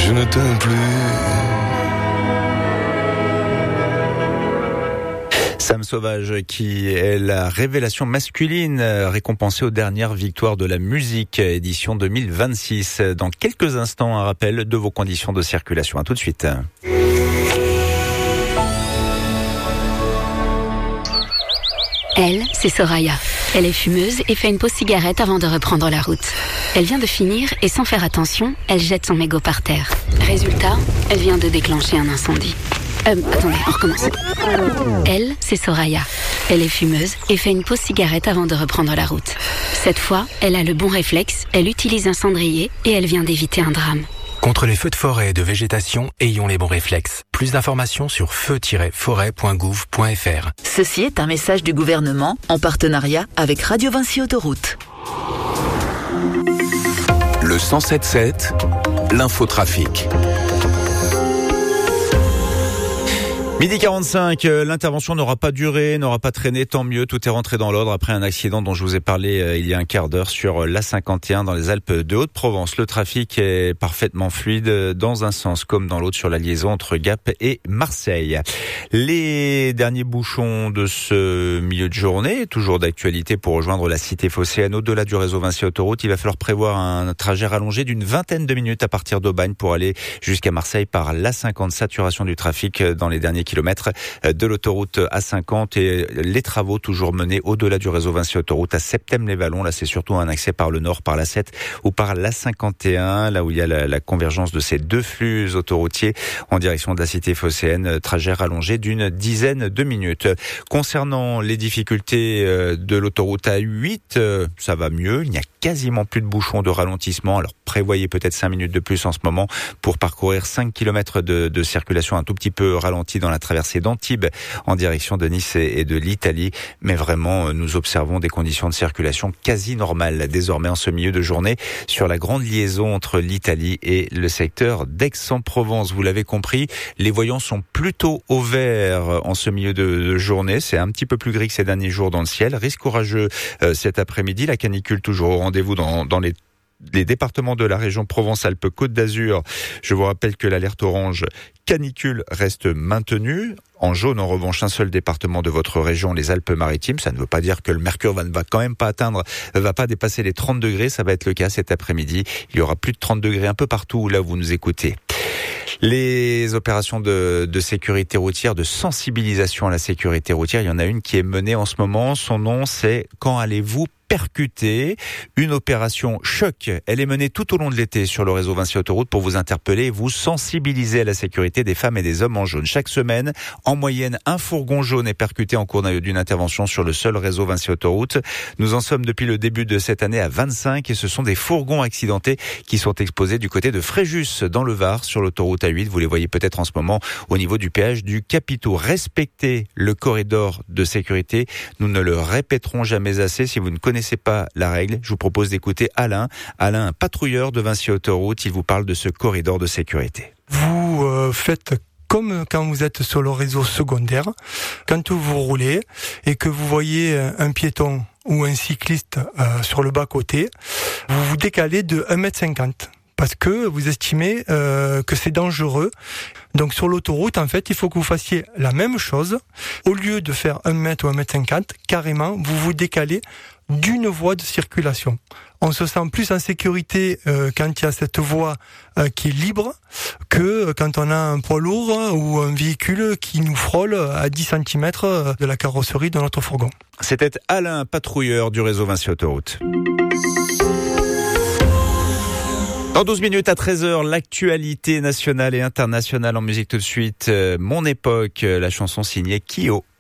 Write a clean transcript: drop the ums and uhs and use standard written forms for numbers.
je ne t'aime plus. Sam Sauvage, qui est la révélation masculine récompensée aux dernières victoires de la musique, édition 2026. Dans quelques instants, un rappel de vos conditions de circulation. À tout de suite. Elle, c'est Soraya. Elle est fumeuse et fait une pause cigarette avant de reprendre la route. Elle vient de finir et sans faire attention, elle jette son mégot par terre. Résultat, elle vient de déclencher un incendie. Attendez, on recommence. Elle, c'est Soraya. Elle est fumeuse et fait une pause cigarette avant de reprendre la route. Cette fois, elle a le bon réflexe, elle utilise un cendrier et elle vient d'éviter un drame. Contre les feux de forêt et de végétation, ayons les bons réflexes. Plus d'informations sur feu-forêt.gouv.fr. Ceci est un message du gouvernement en partenariat avec Radio Vinci Autoroute. Le 107.7, l'infotrafic. Midi 45, l'intervention n'aura pas duré, n'aura pas traîné, tant mieux, tout est rentré dans l'ordre après un accident dont je vous ai parlé il y a un quart d'heure sur l'A51 dans les Alpes de Haute-Provence. Le trafic est parfaitement fluide dans un sens comme dans l'autre sur la liaison entre Gap et Marseille. Les derniers bouchons de ce milieu de journée, toujours d'actualité pour rejoindre la cité phocéenne au-delà du réseau Vinci Autoroute. Il va falloir prévoir un trajet rallongé d'une vingtaine de minutes à partir d'Aubagne pour aller jusqu'à Marseille par l'A50. Saturation du trafic dans les derniers kilomètres de l'autoroute A50 et les travaux toujours menés au-delà du réseau Vinci Autoroute à Septèmes-les-Vallons. Là, c'est surtout un accès par le nord, par l'A7 ou par l'A51, là où il y a la convergence de ces deux flux autoroutiers en direction de la cité phocéenne. Trajet rallongé d'une dizaine de minutes. Concernant les difficultés de l'autoroute A8, ça va mieux. Il n'y a quasiment plus de bouchons de ralentissement. Alors, prévoyez peut-être 5 minutes de plus en ce moment pour parcourir 5 km de circulation un tout petit peu ralentie dans la traversée d'Antibes en direction de Nice et de l'Italie. Mais vraiment, nous observons des conditions de circulation quasi normales désormais en ce milieu de journée sur la grande liaison entre l'Italie et le secteur d'Aix-en-Provence. Vous l'avez compris, les voyants sont plutôt au vert en ce milieu de journée. C'est un petit peu plus gris que ces derniers jours dans le ciel. Risque orageux cet après-midi. La canicule toujours au rendez-vous dans les départements de la région Provence-Alpes-Côte d'Azur. Je vous rappelle que l'alerte orange canicule reste maintenue. En jaune, en revanche, un seul département de votre région, les Alpes-Maritimes. Ça ne veut pas dire que le mercure va quand même pas dépasser les 30 degrés. Ça va être le cas cet après-midi. Il y aura plus de 30 degrés un peu partout là où vous nous écoutez. Les opérations de sécurité routière, de sensibilisation à la sécurité routière, il y en a une qui est menée en ce moment. Son nom, c'est « Quand allez-vous percuter ?» Une opération choc. Elle est menée tout au long de l'été sur le réseau Vinci Autoroute pour vous interpeller et vous sensibiliser à la sécurité des femmes et des hommes en jaune. Chaque semaine, en moyenne, un fourgon jaune est percuté en cours d'une intervention sur le seul réseau Vinci Autoroute. Nous en sommes depuis le début de cette année à 25 et ce sont des fourgons accidentés qui sont exposés du côté de Fréjus dans le Var sur l'autoroute A8. Vous les voyez peut-être en ce moment au niveau du péage du Capitaux. Respectez le corridor de sécurité. Nous ne le répéterons jamais assez. Si vous ne connaissez pas la règle, je vous propose d'écouter Alain, un patrouilleur de Vinci Autoroute. Il vous parle de ce corridor de sécurité. Vous faites comme quand vous êtes sur le réseau secondaire, quand vous roulez et que vous voyez un piéton ou un cycliste sur le bas-côté, vous vous décalez de 1,50 m. Parce que vous estimez que c'est dangereux. Donc sur l'autoroute, en fait, il faut que vous fassiez la même chose. Au lieu de faire 1 mètre ou 1,50 m, carrément, vous vous décalez d'une voie de circulation. On se sent plus en sécurité quand il y a cette voie qui est libre que quand on a un poids lourd ou un véhicule qui nous frôle à 10 cm de la carrosserie de notre fourgon. C'était Alain, patrouilleur du réseau Vinci Autoroute. Dans 12 minutes à 13h, l'actualité nationale et internationale en musique tout de suite. Mon époque, la chanson signée Kyo.